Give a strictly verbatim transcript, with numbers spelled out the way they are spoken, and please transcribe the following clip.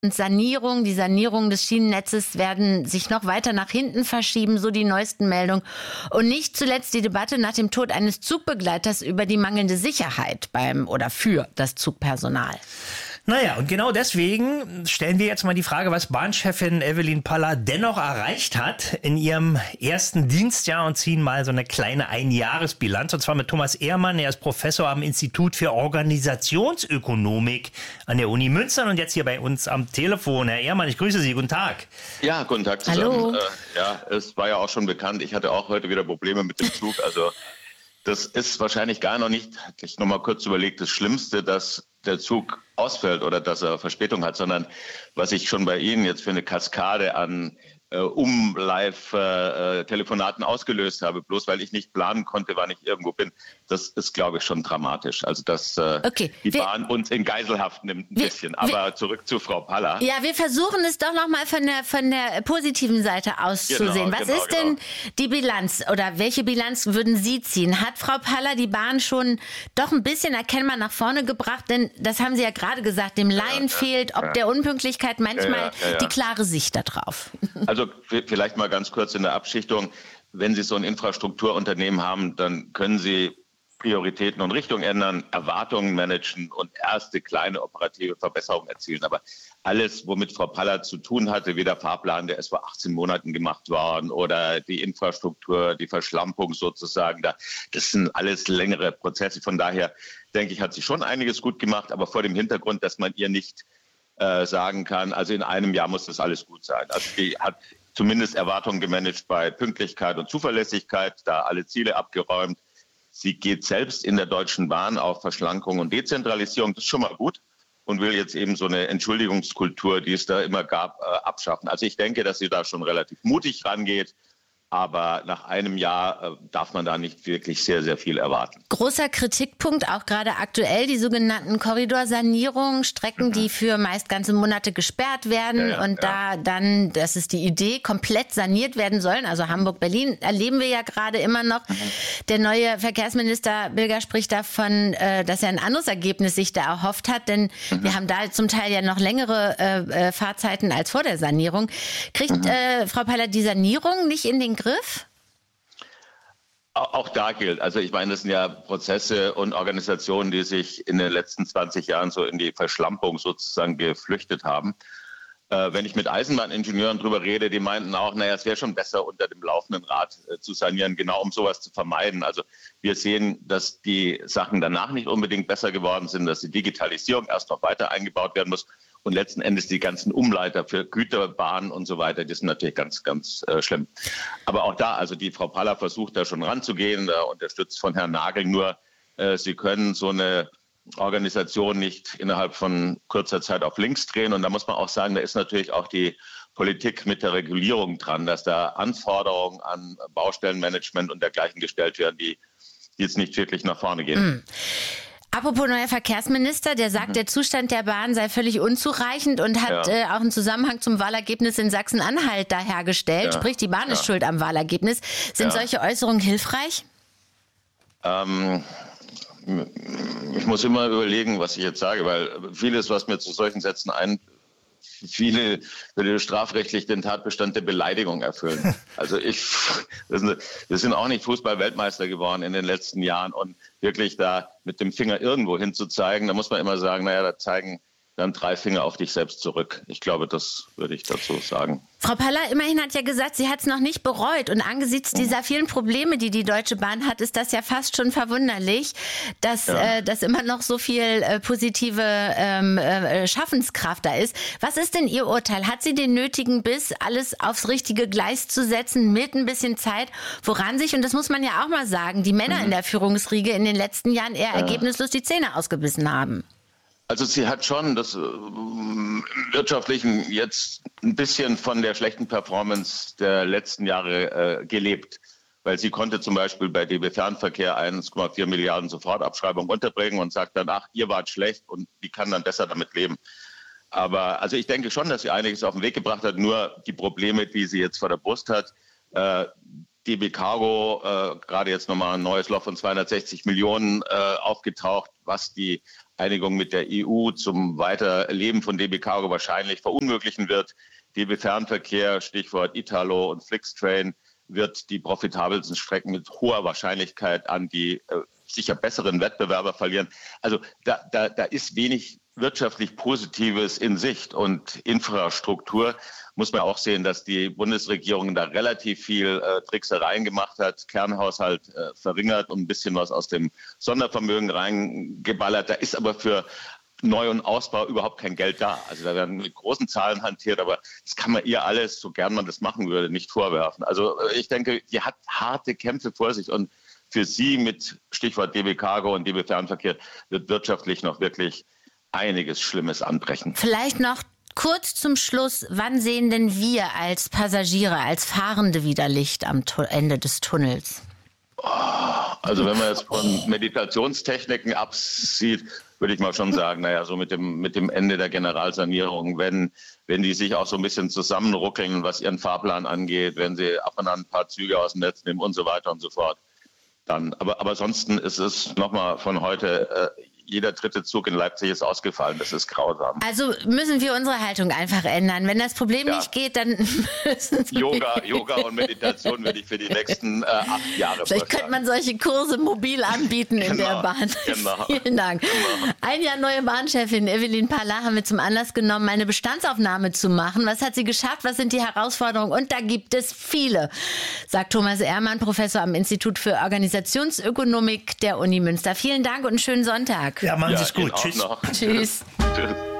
Sanierung, die Sanierung des Schienennetzes werden sich noch weiter nach hinten verschieben, so die neuesten Meldungen. Und nicht zuletzt die Debatte nach dem Tod eines Zugbegleiters über die mangelnde Sicherheit beim oder für das Zugpersonal. Naja, und genau deswegen stellen wir jetzt mal die Frage, was Bahnchefin Evelyn Paller dennoch erreicht hat in ihrem ersten Dienstjahr und ziehen mal so eine kleine Einjahresbilanz. Und zwar mit Thomas Ehrmann. Er ist Professor am Institut für Organisationsökonomik an der Uni Münster und jetzt hier bei uns am Telefon. Herr Ehrmann, ich grüße Sie. Guten Tag. Ja, guten Tag zusammen. Hallo. Äh, ja, es war ja auch schon bekannt. Ich hatte auch heute wieder Probleme mit dem Zug. Also das ist wahrscheinlich gar noch nicht, ich noch mal kurz überlegt, das Schlimmste, dass der Zug ausfällt oder dass er Verspätung hat, sondern was ich schon bei Ihnen jetzt für eine Kaskade an äh, Um-Live-Telefonaten äh, ausgelöst habe, bloß weil ich nicht planen konnte, wann ich irgendwo bin. Das ist, glaube ich, schon dramatisch. Also, dass äh, okay. die wir, Bahn uns in Geiselhaft nimmt ein wir, bisschen. Aber wir, zurück zu Frau Paller. Ja, wir versuchen es doch noch mal von der, von der positiven Seite auszusehen. Genau, Was genau, ist denn genau. die Bilanz oder welche Bilanz würden Sie ziehen? Hat Frau Paller die Bahn schon doch ein bisschen erkennbar nach vorne gebracht? Denn das haben Sie ja gerade gesagt, dem Laien ja, fehlt ob ja. der Unpünktlichkeit manchmal ja, ja, ja. die klare Sicht darauf. Also vielleicht mal ganz kurz in der Abschichtung. Wenn Sie so ein Infrastrukturunternehmen haben, dann können Sie Prioritäten und Richtung ändern, Erwartungen managen und erste kleine operative Verbesserungen erzielen. Aber alles, womit Frau Paller zu tun hatte, wie der Fahrplan, der ist vor achtzehn Monaten gemacht worden oder die Infrastruktur, die Verschlampung sozusagen, das sind alles längere Prozesse. Von daher denke ich, hat sie schon einiges gut gemacht, aber vor dem Hintergrund, dass man ihr nicht äh, sagen kann, also in einem Jahr muss das alles gut sein. Also die hat zumindest Erwartungen gemanagt bei Pünktlichkeit und Zuverlässigkeit, da alle Ziele abgeräumt. Sie geht selbst in der Deutschen Bahn auf Verschlankung und Dezentralisierung, das ist schon mal gut, und will jetzt eben so eine Entschuldigungskultur, die es da immer gab, äh, abschaffen. Also ich denke, dass sie da schon relativ mutig rangeht. Aber nach einem Jahr äh, darf man da nicht wirklich sehr, sehr viel erwarten. Großer Kritikpunkt, auch gerade aktuell, die sogenannten Korridorsanierungen, Strecken, mhm. die für meist ganze Monate gesperrt werden ja, ja, und ja. da dann, das ist die Idee, komplett saniert werden sollen. Also Hamburg-Berlin erleben wir ja gerade immer noch. Mhm. Der neue Verkehrsminister Bilger spricht davon, äh, dass er ein anderes Ergebnis sich da erhofft hat, denn mhm. wir haben da zum Teil ja noch längere äh, Fahrzeiten als vor der Sanierung. Kriegt mhm. äh, Frau Paller die Sanierung nicht in den Griff? Auch da gilt, also ich meine, das sind ja Prozesse und Organisationen, die sich in den letzten zwanzig Jahren so in die Verschlampung sozusagen geflüchtet haben. Äh, wenn ich mit Eisenbahningenieuren drüber rede, die meinten auch, naja, es wäre schon besser, unter dem laufenden Rad äh, zu sanieren, genau um sowas zu vermeiden. Also wir sehen, dass die Sachen danach nicht unbedingt besser geworden sind, dass die Digitalisierung erst noch weiter eingebaut werden muss. Und letzten Endes die ganzen Umleiter für Güterbahnen und so weiter, die sind natürlich ganz, ganz äh, schlimm. Aber auch da, also die Frau Paller versucht da schon ranzugehen, da unterstützt von Herrn Nagel, nur äh, sie können so eine Organisation nicht innerhalb von kurzer Zeit auf links drehen. Und da muss man auch sagen, da ist natürlich auch die Politik mit der Regulierung dran, dass da Anforderungen an Baustellenmanagement und dergleichen gestellt werden, die jetzt nicht wirklich nach vorne gehen. Mhm. Apropos neuer Verkehrsminister, der sagt, mhm. der Zustand der Bahn sei völlig unzureichend und hat ja. äh, auch einen Zusammenhang zum Wahlergebnis in Sachsen-Anhalt da hergestellt. Ja. Sprich, die Bahn ja. ist schuld am Wahlergebnis. Sind ja. solche Äußerungen hilfreich? Ähm, ich muss immer überlegen, was ich jetzt sage, weil vieles, was mir zu solchen Sätzen ein... Viele würde strafrechtlich den Tatbestand der Beleidigung erfüllen. Also ich, wir sind auch nicht Fußball-Weltmeister geworden in den letzten Jahren und wirklich da mit dem Finger irgendwo hinzuzeigen, da muss man immer sagen, naja, da zeigen dann drei Finger auf dich selbst zurück. Ich glaube, das würde ich dazu sagen. Frau Paller immerhin hat ja gesagt, sie hat es noch nicht bereut. Und angesichts dieser vielen Probleme, die die Deutsche Bahn hat, ist das ja fast schon verwunderlich, dass, ja. äh, dass immer noch so viel äh, positive ähm, äh, Schaffenskraft da ist. Was ist denn Ihr Urteil? Hat sie den nötigen Biss, alles aufs richtige Gleis zu setzen, mit ein bisschen Zeit, woran sich, und das muss man ja auch mal sagen, die Männer mhm. in der Führungsriege in den letzten Jahren eher ja. ergebnislos die Zähne ausgebissen haben? Also sie hat schon das äh, Wirtschaftlichen jetzt ein bisschen von der schlechten Performance der letzten Jahre äh, gelebt, weil sie konnte zum Beispiel bei D B Fernverkehr eins Komma vier Milliarden Sofortabschreibung unterbringen und sagt dann, ach, ihr wart schlecht und die kann dann besser damit leben. Aber also ich denke schon, dass sie einiges auf den Weg gebracht hat, nur die Probleme, die sie jetzt vor der Brust hat, äh, D B Cargo, äh, gerade jetzt nochmal ein neues Loch von zweihundertsechzig Millionen äh, aufgetaucht, was die Einigung mit der E U zum Weiterleben von D B Cargo wahrscheinlich verunmöglichen wird. D B Fernverkehr, Stichwort Italo und Flixtrain, wird die profitabelsten Strecken mit hoher Wahrscheinlichkeit an die äh, sicher besseren Wettbewerber verlieren. Also da, da, da ist wenig wirtschaftlich Positives in Sicht. Und Infrastruktur muss man auch sehen, dass die Bundesregierung da relativ viel äh, Tricksereien gemacht hat, Kernhaushalt äh, verringert und ein bisschen was aus dem Sondervermögen reingeballert. Da ist aber für Neu- und Ausbau überhaupt kein Geld da. Also da werden mit großen Zahlen hantiert, aber das kann man ihr alles, so gern man das machen würde, nicht vorwerfen. Also ich denke, die hat harte Kämpfe vor sich und für sie mit Stichwort D B Cargo und D B Fernverkehr wird wirtschaftlich noch wirklich einiges Schlimmes anbrechen. Vielleicht noch kurz zum Schluss, wann sehen denn wir als Passagiere, als Fahrende wieder Licht am Ende des Tunnels? Also wenn man jetzt von Meditationstechniken absieht, würde ich mal schon sagen, naja, so mit dem, mit dem Ende der Generalsanierung, wenn, wenn die sich auch so ein bisschen zusammenruckeln, was ihren Fahrplan angeht, wenn sie ab und an ein paar Züge aus dem Netz nehmen und so weiter und so fort. Dann, aber, aber ansonsten ist es nochmal von heute, äh, jeder dritte Zug in Leipzig ist ausgefallen. Das ist grausam. Also müssen wir unsere Haltung einfach ändern. Wenn das Problem ja. nicht geht, dann müssen wir... Yoga, Yoga und Meditation würde ich für die nächsten äh, acht Jahre Vielleicht könnte man solche Kurse mobil anbieten in genau, der Bahn. Genau. Vielen Dank. Genau. Ein Jahr neue Bahnchefin Evelyn Palla haben wir zum Anlass genommen, eine Bestandsaufnahme zu machen. Was hat sie geschafft? Was sind die Herausforderungen? Und da gibt es viele, sagt Thomas Ehrmann, Professor am Institut für Organisationsökonomik der Uni Münster. Vielen Dank und einen schönen Sonntag. Ja, machen Sie ja, es gut. Tschüss. Tschüss. Tschüss.